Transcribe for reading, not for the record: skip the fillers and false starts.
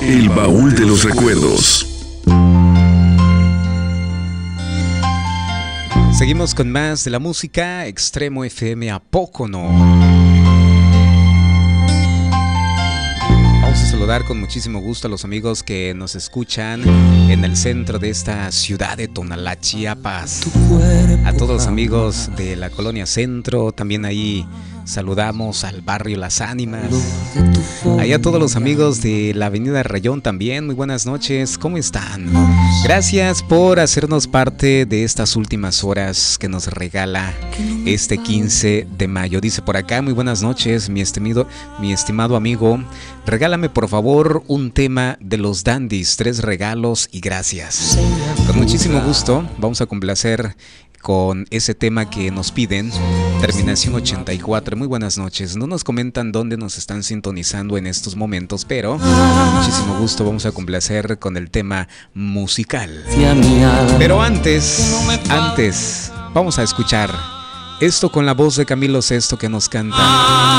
El baúl de los recuerdos. Seguimos con más de la música. Extremo FM, ¿a poco no? Vamos a saludar con muchísimo gusto a los amigos que nos escuchan en el centro de esta ciudad de Tonalá, Chiapas. A todos los amigos de la colonia Centro, también ahí saludamos al barrio Las Ánimas. Ahí a todos los amigos de la avenida Rayón también, muy buenas noches, ¿cómo están? Gracias por hacernos parte de estas últimas horas que nos regala este 15 de mayo. Dice por acá, muy buenas noches, mi estimado amigo. Regálame por favor un tema de los Dandies, 3 regalos y gracias. Con muchísimo gusto, vamos a complacer con ese tema que nos piden, terminación 84. Muy buenas noches. No nos comentan dónde nos están sintonizando en estos momentos, pero con muchísimo gusto vamos a complacer con el tema musical. Pero antes, vamos a escuchar esto con la voz de Camilo Sesto que nos canta